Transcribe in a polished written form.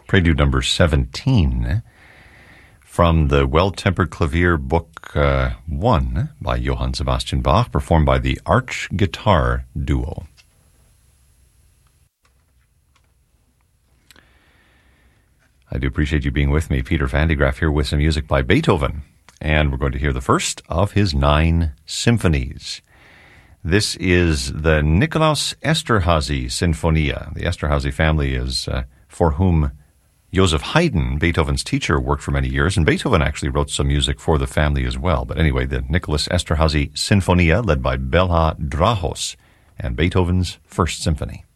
Prelude number 17 from the Well-Tempered Clavier Book 1 by Johann Sebastian Bach, performed by the Arch Guitar Duo. I do appreciate you being with me. Peter Van de Graaff here with some music by Beethoven, and we're going to hear the first of his 9 symphonies. This is the Nikolaus Esterházy Sinfonia. The Esterházy family is for whom Joseph Haydn, Beethoven's teacher, worked for many years, and Beethoven actually wrote some music for the family as well. But anyway, the Nikolaus Esterházy Sinfonia, led by Bela Drahos, and Beethoven's First Symphony.